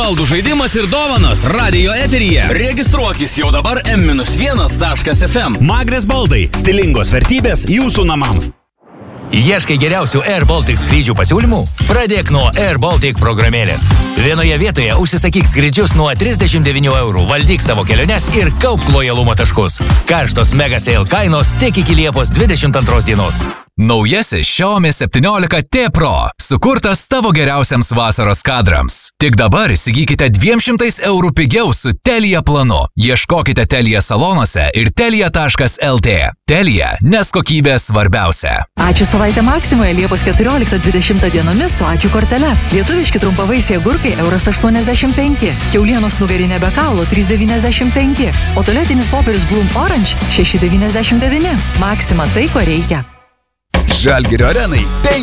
Baldų žaidimas ir dovanos radio eteryje. Registruokis jau dabar m-1.fm. Magres baldai. Stilingos vertybės jūsų namams. Ieškai geriausių Air Baltic skrydžių pasiūlymų? Pradėk nuo Air Baltic programėlės. Vienoje vietoje užsisakyk skrydžius nuo 39 €, valdyk savo keliones ir kaupk lojalumo taškus. Karštos mega sale kainos tik iki Liepos 22 dienos. Naujasis Xiaomi 17T Pro, sukurtas tavo geriausiams vasaros kadrams. Tik dabar įsigykite 200 € pigiau su Telia planu. Ieškokite Telia salonuose ir telia.lt. Telia, nes kokybė svarbiausia. Ačiū savaitę Maksimoje Liepos 14-20 dienomis su ačiū kortele. Lietuviški trumpavaisiai agurkai €1,85, kiaulienos nugarinė be kaulo €3,95, o tualetinis popierius Bloom Orange €6,99. Maksima tai, ko reikia. Žalgirio arenai